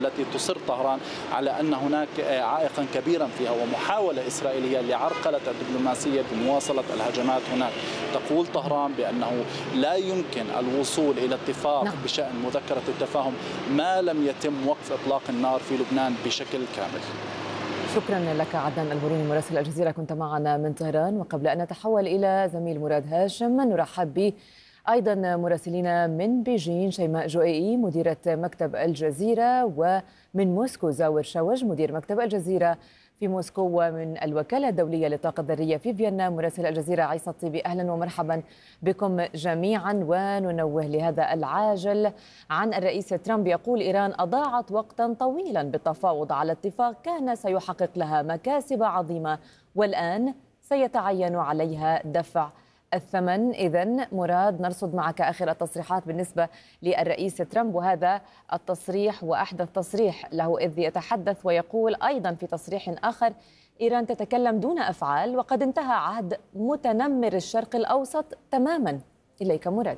التي تصر طهران على أن هناك عائقا كبيرا فيها ومحاولة إسرائيلية لعرقلة الدبلوماسية بمواصلة الهجمات هناك. تقول طهران بأنه لا يمكن الوصول إلى اتفاق بشأن مذكرة التفاهم ما لم يتم وقف إطلاق النار في لبنان بشكل كامل. شكرا لك عدنان البروني مراسل الجزيرة، كنت معنا من طهران. وقبل أن نتحول إلى زميل مراد هاشم نرحب به أيضا مراسلين من بيجين، شيماء جوئي مديرة مكتب الجزيرة، ومن موسكو زاور شوج مدير مكتب الجزيرة في موسكو، ومن الوكالة الدولية للطاقة الذرية في فيينا مراسل الجزيرة عيسى الطيبي. أهلا ومرحبا بكم جميعا. وننوه لهذا العاجل عن الرئيس ترامب يقول إيران أضاعت وقتا طويلا بالتفاوض على اتفاق كان سيحقق لها مكاسب عظيمة والآن سيتعين عليها دفع الثمن. إذن مراد، نرصد معك آخر التصريحات بالنسبة للرئيس ترامب، وهذا التصريح وأحدث تصريح له، إذ يتحدث ويقول أيضا في تصريح آخر: إيران تتكلم دون أفعال وقد انتهى عهد متنمر الشرق الأوسط تماما. إليك مراد.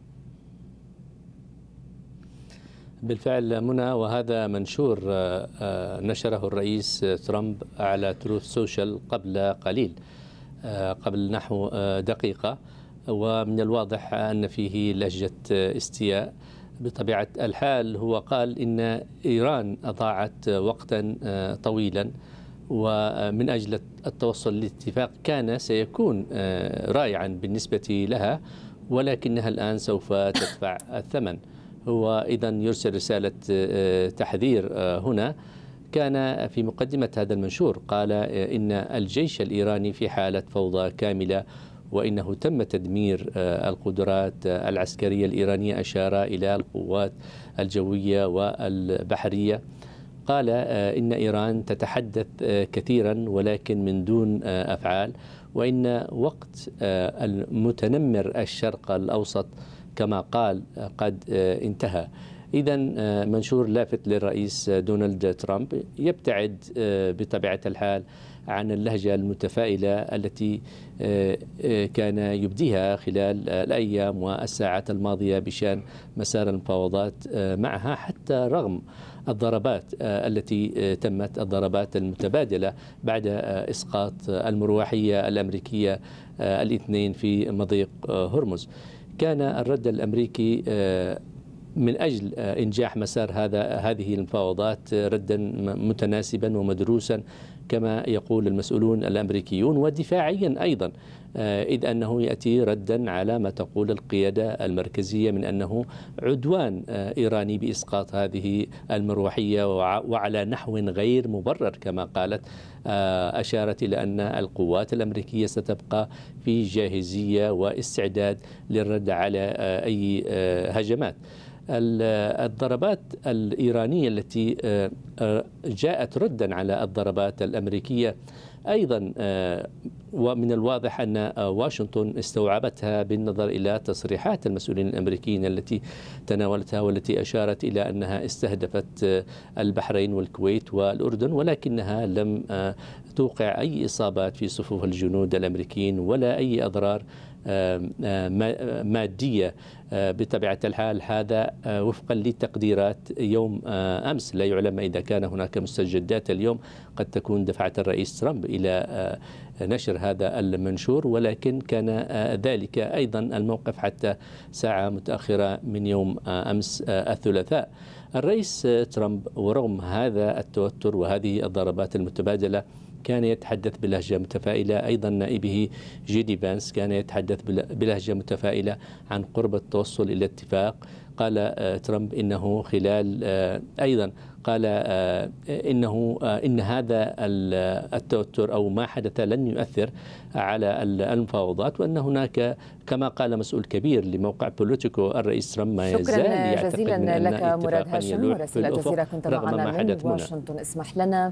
بالفعل منى، وهذا منشور نشره الرئيس ترامب على تروث سوشيال قبل قليل، قبل نحو دقيقة، ومن الواضح أن فيه لهجة استياء. بطبيعة الحال هو قال إن إيران أضاعت وقتا طويلا ومن أجل التوصل لاتفاق كان سيكون رائعا بالنسبة لها، ولكنها الآن سوف تدفع الثمن. هو إذن يرسل رسالة تحذير هنا. كان في مقدمة هذا المنشور قال إن الجيش الإيراني في حالة فوضى كاملة وإنه تم تدمير القدرات العسكرية الإيرانية. أشار إلى القوات الجوية والبحرية. قال إن إيران تتحدث كثيرا ولكن من دون أفعال، وإن وقت المتنمر الشرق الأوسط كما قال قد انتهى. إذن منشور لافت للرئيس دونالد ترامب يبتعد بطبيعة الحال عن اللهجة المتفائلة التي كان يبديها خلال الأيام والساعات الماضية بشأن مسار المفاوضات معها، حتى رغم الضربات التي تمت، الضربات المتبادلة بعد إسقاط المروحية الأمريكية الاثنين في مضيق هرمز. كان الرد الأمريكي من أجل إنجاح مسار هذه المفاوضات ردا متناسبا ومدروسا كما يقول المسؤولون الأمريكيون، ودفاعيا أيضا، إذ أنه يأتي ردا على ما تقول القيادة المركزية من أنه عدوان إيراني بإسقاط هذه المروحية وعلى نحو غير مبرر كما قالت. أشارت إلى أن القوات الأمريكية ستبقى في جاهزية واستعداد للرد على أي هجمات. الضربات الإيرانية التي جاءت ردا على الضربات الأمريكية أيضا، ومن الواضح أن واشنطن استوعبتها بالنظر إلى تصريحات المسؤولين الأمريكيين التي تناولتها، والتي أشارت إلى أنها استهدفت البحرين والكويت والأردن، ولكنها لم توقع أي إصابات في صفوف الجنود الأمريكيين ولا أي أضرار مادية. بطبيعة الحال هذا وفقا لتقديرات يوم أمس، لا يعلم إذا كان هناك مستجدات اليوم قد تكون دفعت الرئيس ترامب إلى نشر هذا المنشور، ولكن كان ذلك أيضا الموقف حتى ساعة متأخرة من يوم أمس الثلاثاء. الرئيس ترامب ورغم هذا التوتر وهذه الضربات المتبادلة كان يتحدث بلهجة متفائلة. أيضا نائبه جيدي فانس كان يتحدث بلهجة متفائلة عن قرب التوصل إلى اتفاق. قال ترامب إنه خلال أيضا قال إن هذا التوتر أو ما حدث لن يؤثر على المفاوضات، وأن هناك كما قال مسؤول كبير لموقع بوليتيكو الرئيس ترامب ما يزال يعتقد جزيلا من أن لك مراد اتفاقا هاشم يلوح في مراسل الأفق الجزيرة، كنت رغم معنا ما من حدث واشنطن. اسمح لنا.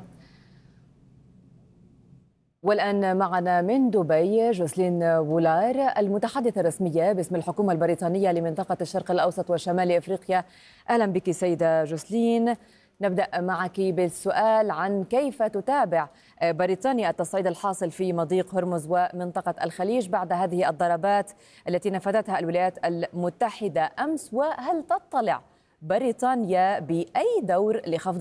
والآن معنا من دبي جوسلين وولار المتحدثة الرسمية باسم الحكومة البريطانية لمنطقة الشرق الأوسط وشمال أفريقيا. أهلا بك سيدة جوسلين. نبدأ معك بالسؤال عن كيف تتابع بريطانيا التصعيد الحاصل في مضيق هرمز ومنطقة الخليج بعد هذه الضربات التي نفذتها الولايات المتحدة أمس، وهل تطلع بريطانيا بأي دور لخفض